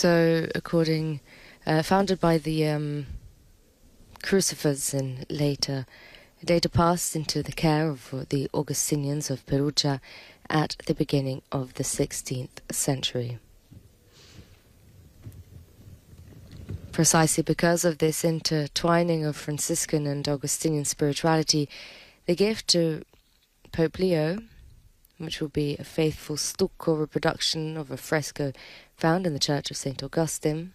So, founded by the Crucifers and later passed into the care of the Augustinians of Perugia at the beginning of the 16th century. Precisely because of this intertwining of Franciscan and Augustinian spirituality, the gift to Pope Leo, which will be a faithful stucco reproduction of a fresco found in the Church of St. Augustine,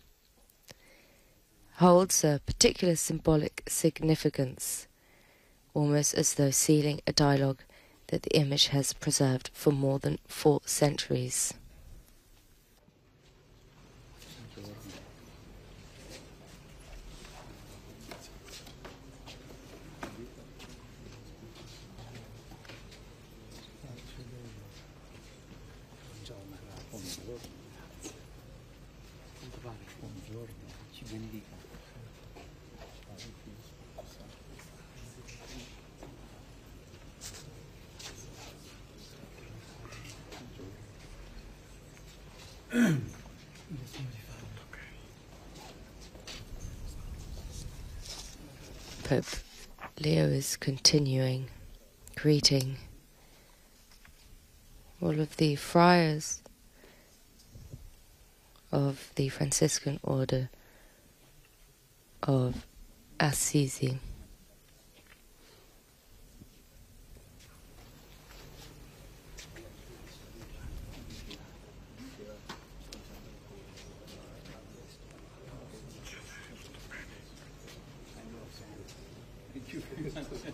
holds a particular symbolic significance, almost as though sealing a dialogue that the image has preserved for more than 4 centuries. Pope Leo is continuing greeting all of the friars of the Franciscan Order of Assisi. Thank you.